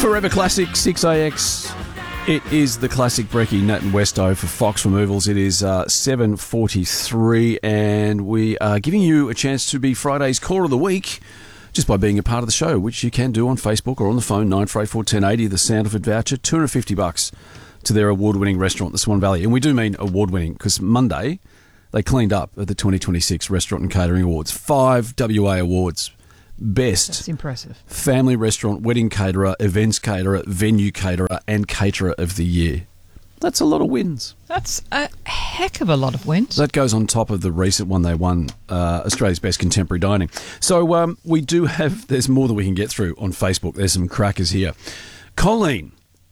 Forever Classic 6AX. It is the classic brekkie, Nat and Westo for Fox Removals. It is 7:43 and we are giving you a chance to be Friday's Core of the Week just by being a part of the show, which you can do on Facebook or on the phone, 9484 1080, the Sound of It voucher, $250 to their award-winning restaurant, the Swan Valley. And we do mean award-winning because Monday they cleaned up at the 2026 Restaurant and Catering Awards. 5 WA awards. Best. That's impressive. Family restaurant, wedding caterer, events caterer, venue caterer, and caterer of the year. That's a lot of wins. That's a heck of a lot of wins. That goes on top of the recent one they won, Australia's Best Contemporary Dining. So we do have, there's more that we can get through on Facebook. There's some crackers here. Colleen,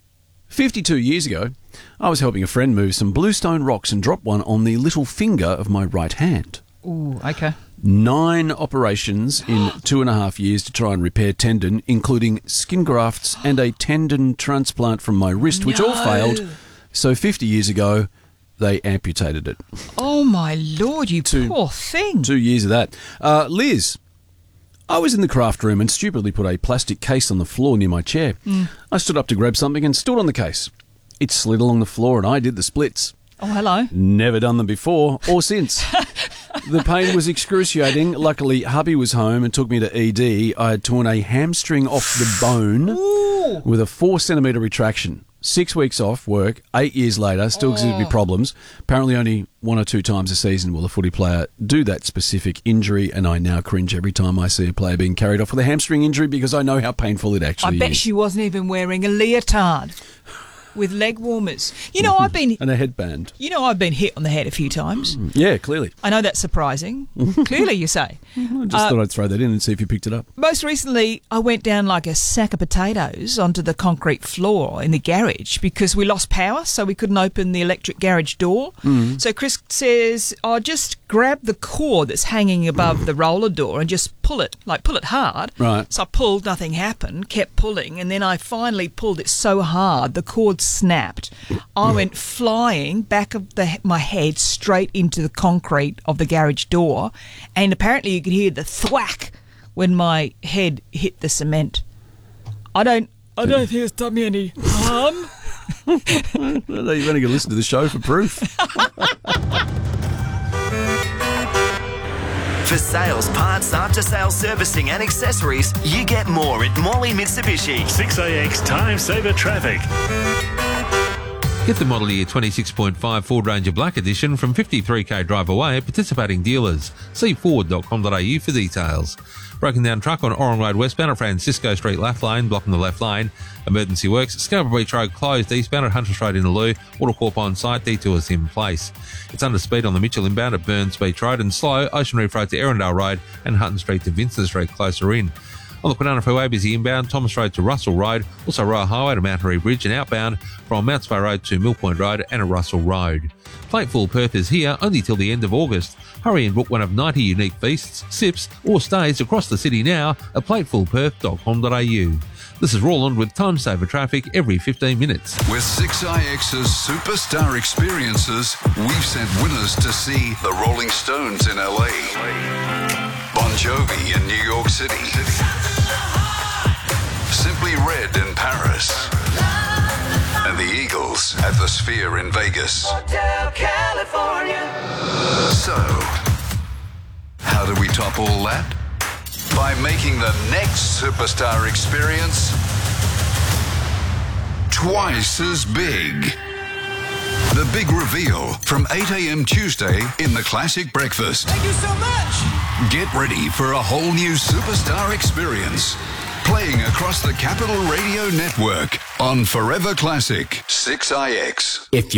52 years ago, I was helping a friend move some bluestone rocks and dropped one on the little finger of my right hand. Ooh, okay. 9 operations in 2.5 years to try and repair tendon, including skin grafts and a tendon transplant from my wrist, which all failed. So 50 years ago, they amputated it. Oh, my Lord, you poor thing. 2 years of that. Liz, I was in the craft room and stupidly put a plastic case on the floor near my chair. I stood up to grab something and stood on the case. It slid along the floor and I did the splits. Oh, hello. Never done them before or since. The pain was excruciating. Luckily, hubby was home and took me to ED. I had torn a hamstring off the bone with a 4-centimetre retraction. 6 weeks off work, 8 years later, still exhibit me problems. Apparently only 1 or 2 times a season will a footy player do that specific injury, and I now cringe every time I see a player being carried off with a hamstring injury because I know how painful it actually is. I bet she wasn't even wearing a leotard with leg warmers. You know, I've been... And a headband. You know, I've been hit on the head a few times. Yeah, clearly. I know that's surprising. Clearly, you say. I just thought I'd throw that in and see if you picked it up. Most recently, I went down like a sack of potatoes onto the concrete floor in the garage because we lost power, so we couldn't open the electric garage door. So Chris says, just grab the cord that's hanging above the roller door and just pull it hard. Right. So I pulled, nothing happened, kept pulling, and then I finally pulled it so hard the cord snapped. I went flying back of my head straight into the concrete of the garage door, and apparently you could hear the thwack when my head hit the cement. I don't think it's done me any harm. You've only got to listen to the show for proof. For sales, parts, after-sales servicing and accessories, you get more at Morley Mitsubishi. 6AX Time Saver Traffic. Get the model year 26.5 Ford Ranger Black Edition from 53k drive away at participating dealers. See Ford.com.au for details. Broken down truck on Oran Road westbound at Francisco Street left lane, blocking the left lane. Emergency works, Scarborough Beach Road closed eastbound at Huntress Road in Aloo. Autocorp on site, detours in place. It's under speed on the Mitchell inbound at Burns Beach Road and slow Ocean Reef Road to Erindale Road and Hutton Street to Vincent Street closer in. On the Quinana Freeway, busy inbound, Thomas Road to Russell Road, also Royal Highway to Mount Harry Bridge and outbound from Mount Spey Road to Mill Point Road and a Russell Road. Plateful Perth is here only till the end of August. Hurry and book one of 90 unique feasts, sips or stays across the city now at platefulperth.com.au. This is Roland with Time Saver Traffic every 15 minutes. With 6IX's Superstar Experiences, we've sent winners to see the Rolling Stones in LA, Bon Jovi in New York City, Simply Red in Paris, and the Eagles at the Sphere in Vegas. Hotel California. So, how do we top all that? By making the next Superstar Experience twice as big. The big reveal from 8 a.m. Tuesday in the Classic Breakfast. Thank you so much. Get ready for a whole new Superstar Experience. Playing across the Capital Radio Network on Forever Classic 6IX. If